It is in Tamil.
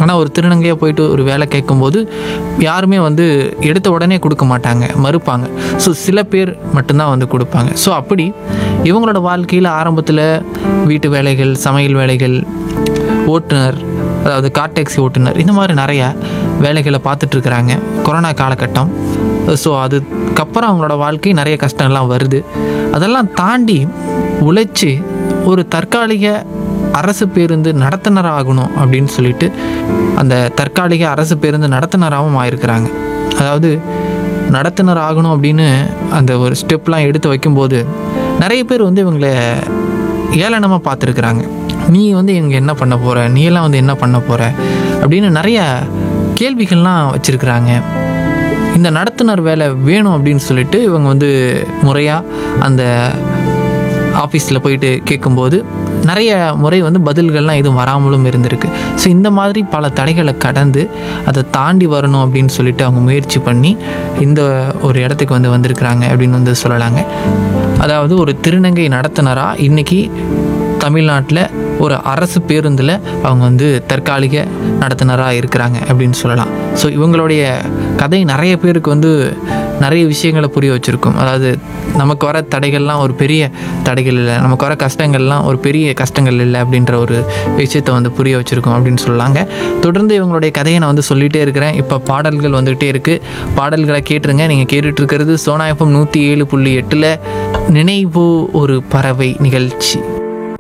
ஆனால் ஒரு திருநங்கையாக போயிட்டு ஒரு வேலை கேட்கும்போது யாருமே வந்து எடுத்த உடனே கொடுக்க மாட்டாங்க, மறுப்பாங்க. ஸோ சில பேர் மட்டும்தான் வந்து கொடுப்பாங்க. ஸோ அப்படி இவங்களோட வாழ்க்கையில் ஆரம்பத்தில் வீட்டு வேலைகள், சமையல் வேலைகள், ஓட்டுநர், அதாவது கார் டாக்ஸி ஓட்டுநர், இந்த மாதிரி நிறையா வேலைகளை பார்த்துட்ருக்குறாங்க கொரோனா காலகட்டம். ஸோ அதுக்கப்புறம் அவங்களோட வாழ்க்கை நிறைய கஷ்டம்லாம் வருது. அதெல்லாம் தாண்டி உழைச்சி ஒரு தற்காலிக அரசு பேருந்து நடத்துனர் ஆகணும் அப்படின்னு சொல்லிட்டு அந்த தற்காலிக அரசு பேருந்து நடத்துனராகவும் ஆயிருக்கிறாங்க. அதாவது நடத்துனர் ஆகணும் அப்படின்னு அந்த ஒரு ஸ்டெப்லாம் எடுத்து வைக்கும்போது நிறைய பேர் வந்து இவங்களை ஏளனமாக பார்த்துருக்குறாங்க. நீ வந்து இங்கே என்ன பண்ண போகிற, நீ எல்லாம் வந்து என்ன பண்ண போகிற அப்படின்னு நிறைய கேள்விகள்லாம் வச்சுருக்குறாங்க. இந்த நடத்துனர் வேலை வேணும் அப்படின்னு சொல்லிட்டு இவங்க வந்து முறையாக அந்த ஆஃபீஸில் போயிட்டு கேட்கும்போது நிறைய முறை வந்து பதில்கள்லாம் எதுவும் வராமலும் இருந்திருக்கு. ஸோ இந்த மாதிரி பல தடைகளை கடந்து அதை தாண்டி வரணும் அப்படின்னு சொல்லிட்டு அவங்க முயற்சி பண்ணி இந்த ஒரு இடத்துக்கு வந்து வந்திருக்கிறாங்க அப்படின்னு வந்து சொல்லலாங்க. அதாவது ஒரு திருநங்கை நடத்துனராக இன்றைக்கி தமிழ்நாட்டில் ஒரு அரசு பேருந்தில் அவங்க வந்து தற்காலிக நடத்துனராக இருக்கிறாங்க அப்படின்னு சொல்லலாம். ஸோ இவங்களுடைய கதை நிறைய பேருக்கு வந்து நிறைய விஷயங்களை புரிய வச்சுருக்கும். அதாவது நமக்கு வர தடைகள்லாம் ஒரு பெரிய தடைகள் இல்லை, நமக்கு வர கஷ்டங்கள்லாம் ஒரு பெரிய கஷ்டங்கள் இல்லை அப்படின்ற ஒரு விஷயத்தை வந்து புரிய வச்சுருக்கோம் அப்படின்னு சொல்லலாங்க. தொடர்ந்து இவங்களுடைய கதையை நான் வந்து சொல்லிகிட்டே இருக்கிறேன். இப்போ பாடல்கள் வந்துகிட்டே இருக்குது, பாடல்களை கேட்டுருங்க. நீங்கள் கேட்டுட்ருக்கிறது சோனா FM 107.8 நினைவு ஒரு பறவை நிகழ்ச்சி.